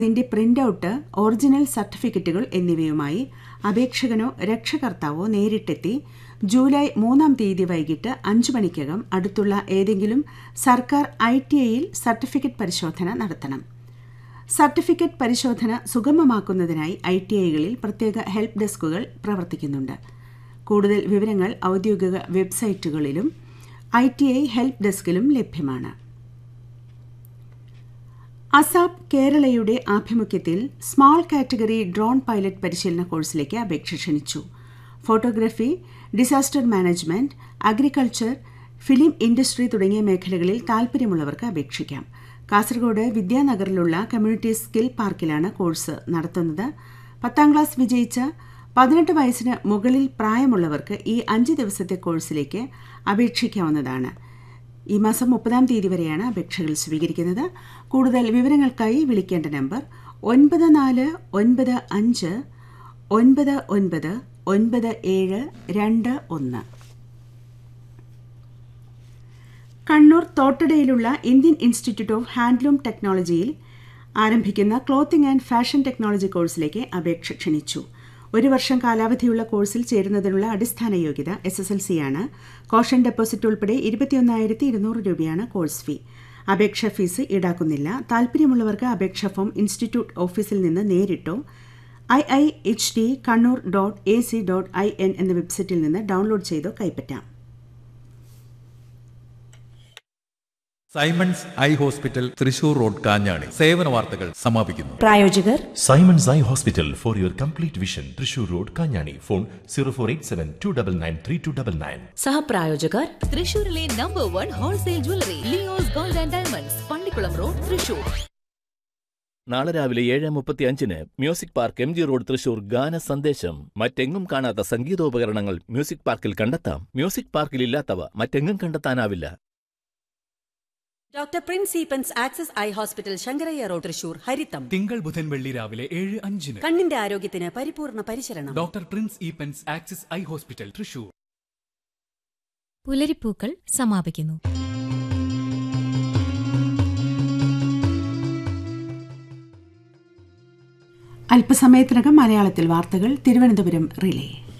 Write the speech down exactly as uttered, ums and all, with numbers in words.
ഇതിന്റെ printout, original സർട്ടിഫിക്കറ്റുകൾ എന്നിവയുമായി അപേക്ഷകനോ രക്ഷകർത്താവോ നേരിട്ടെത്തി ജൂലൈ മൂന്നാം തീയതി വൈകിട്ട് അഞ്ചു മണിക്കകം അടുത്തുള്ള ഏതെങ്കിലും സർക്കാർ ഐ ടി ഐയിൽ സർട്ടിഫിക്കറ്റ് പരിശോധന നടത്തണം. സർട്ടിഫിക്കറ്റ് പരിശോധന സുഗമമാക്കുന്നതിനായി ഐ ടി ഐകളിൽ പ്രത്യേക ഹെൽപ്പ് ഡെസ്കുകൾ പ്രവർത്തിക്കുന്നുണ്ട്. കൂടുതൽ വിവരങ്ങൾ ഔദ്യോഗിക വെബ്സൈറ്റുകളിലും ഐ ടി ഐ ഹെൽപ്പ് ഡെസ്കിലും ലഭ്യമാണ്. അസാപ് കേരളയുടെ ആഭിമുഖ്യത്തിൽ സ്മാൾ കാറ്റഗറി ഡ്രോൺ പൈലറ്റ് പരിശീലന കോഴ്സിലേക്ക് അപേക്ഷ ക്ഷണിച്ചു. Photography, disaster management, agriculture, film industry തുടങ്ങിയ മേഖലകളിൽ താൽപര്യമുള്ളവർക്ക് അപേക്ഷിക്കാം. കാസർഗോഡ് വിദ്യാനഗറിലുള്ള കമ്മ്യൂണിറ്റി സ്കിൽ പാർക്കിലാണ് കോഴ്സ് നടത്തുന്നത്. പത്താം ക്ലാസ് വിജയിച്ച പതിനെട്ട് വയസ്സിന് മുകളിൽ പ്രായമുള്ളവർക്ക് ഈ അഞ്ച് ദിവസത്തെ കോഴ്സിലേക്ക് അപേക്ഷിക്കാവുന്നതാണ്. ഈ മാസം മുപ്പതാം തീയതി വരെയാണ് അപേക്ഷകൾ സ്വീകരിക്കുന്നത്. കൂടുതൽ വിവരങ്ങൾക്കായി വിളിക്കേണ്ട നമ്പർ ഒൻപത് നാല് ഒൻപത് അഞ്ച് ഒൻപത് ഒൻപത് ഒൻപത് ഏഴ് രണ്ട് ഒന്ന്. Kannur തോട്ടടയിലുള്ള Indian institute of handloom ടെക്നോളജിയിൽ ആരംഭിക്കുന്ന ക്ലോത്തിംഗ് ആൻഡ് ഫാഷൻ ടെക്നോളജി കോഴ്സിലേക്ക് അപേക്ഷ ക്ഷണിച്ചു. ഒരു വർഷം കാലാവധിയുള്ള കോഴ്സിൽ ചേരുന്നതിനുള്ള അടിസ്ഥാന യോഗ്യത S S L സിയാണ്. Caution deposit ഉൾപ്പെടെ ഇരുപത്തിയൊന്നായിരത്തി ഇരുന്നൂറ് രൂപയാണ് കോഴ്സ് ഫീ. അപേക്ഷാ ഫീസ് ഈടാക്കുന്നില്ല. താൽപര്യമുള്ളവർക്ക് അപേക്ഷാ ഫോം ഇൻസ്റ്റിറ്റ്യൂട്ട് ഓഫീസിൽ നിന്ന് നേരിട്ടോ I I H D Kannur dot A C dot I N എന്ന വെബ്സൈറ്റിൽ നിന്ന് ഡൗൺലോഡ് ചെയ്തോ കൈപ്പറ്റാം. Symons eye hospital, Thrissur road, Kanjani. സേവന വാർത്തകൾ സമാപിക്കുന്നു. പ്രായോജകർ Symons eye hospital for your complete vision, Thrissur road, Kanjani. Phone zero four eight seven to double nine three to double nine. സഹപ്രായോജകർ തൃശൂരിലെ number one wholesale jewellery Leo's gold and diamonds, Pallikkulam road, Thrissur. നാളെ രാവിലെ ഏഴ് മുപ്പത്തി അഞ്ചിന് music park, M G road, Thrissur. ഗാന സന്ദേശം. മറ്റെങ്ങും കാണാത്ത സംഗീതോപകരണങ്ങൾ മ്യൂസിക് പാർക്കിൽ കണ്ടെത്താം. മ്യൂസിക് പാർക്കിൽ ഇല്ലാത്തവ മറ്റെങ്ങും കണ്ടെത്താനാവില്ല. Doctor Prince Eappen's access eye hospital, Sankaraiah road, Thrissur. ഹരിതം. തിങ്കൾ ബുധൻ വെള്ളി രാവിലെ ഏഴ് അഞ്ചിന്. കണ്ണിന്റെ ആരോഗ്യത്തിന് പരിപൂർണ പരിചരണം. Doctor Prince Eappen's access eye hospital, Thrissur. പുലരിപ്പൂക്കൾ സമാപിക്കുന്നു. അല്പസമയത്തിനകം മലയാളത്തിൽ വാർത്തകൾ. തിരുവനന്തപുരം റിലേ.